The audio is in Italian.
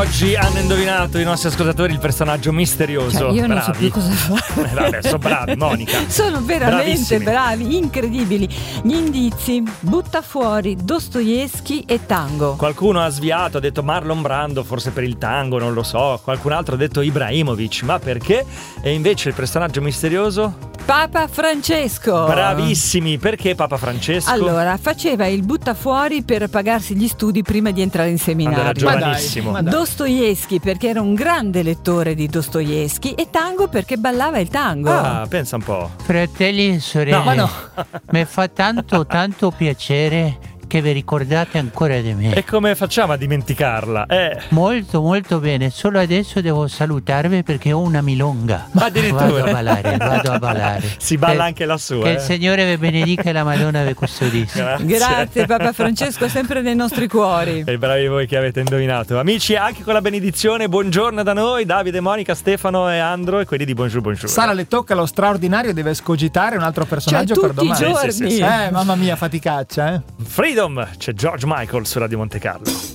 oggi hanno indovinato i nostri ascoltatori il personaggio misterioso. Cioè, io non so Bravi. più cosa fare. Adesso bravi, Monica. Sono veramente Bravissimi. bravi, incredibili. Gli indizi: butta fuori Dostoevskij e tango. Qualcuno ha sviato, ha detto Marlon Brando, forse per il tango, non lo so. Qualcun altro ha detto Ibrahimovic, ma perché? E invece il personaggio misterioso? Papa Francesco. Bravissimi, perché Papa Francesco? Allora, faceva il buttafuori per pagarsi gli studi prima di entrare in Quando era seminario. giovanissimo. Dostoevskij perché era un grande lettore di Dostoevskij e tango perché ballava il tango. Ah, pensa un po'. Fratelli e sorelle, No, ma no. mi fa tanto piacere che vi ricordate ancora di me. E come facciamo a dimenticarla? Molto bene, solo adesso devo salutarvi perché ho una milonga. Ma addirittura. Vado a ballare. Si balla anche lassù, Che il Signore vi benedica e la Madonna vi custodisca. Grazie Papa Francesco, sempre nei nostri cuori. E bravi voi che avete indovinato. Amici, anche con la benedizione, buongiorno da noi, Davide, Monica, Stefano e Andro e quelli di Bonjour. Sara, le tocca lo straordinario, deve scogitare un altro personaggio Cioè, per tutti i domani. giorni. Sì. Mamma mia, faticaccia, Freedom, c'è George Michael su Radio Monte Carlo.